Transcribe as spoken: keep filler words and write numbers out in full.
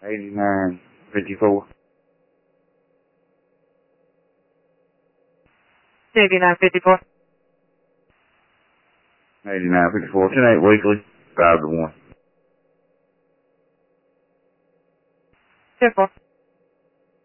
eighty-nine fifty-four. eighty-nine fifty-four. eighty-nine fifty-four. ten eight weekly. five to one. ten four.